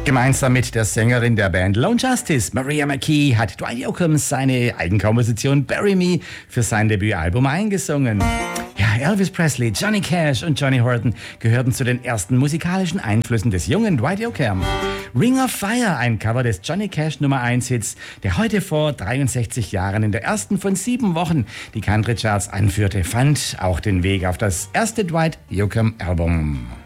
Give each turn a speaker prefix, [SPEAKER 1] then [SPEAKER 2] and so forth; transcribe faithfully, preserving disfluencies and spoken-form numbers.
[SPEAKER 1] Gemeinsam mit der Sängerin der Band Lone Justice, Maria McKee, hat Dwight Yoakam seine Eigenkomposition Bury Me für sein Debütalbum eingesungen. Ja, Elvis Presley, Johnny Cash und Johnny Horton gehörten zu den ersten musikalischen Einflüssen des jungen Dwight Yoakam. Ring of Fire, ein Cover des Johnny Cash Nummer eins Hits, der heute vor dreiundsechzig Jahren in der ersten von sieben Wochen die Country Charts anführte, fand auch den Weg auf das erste Dwight Yoakam Album.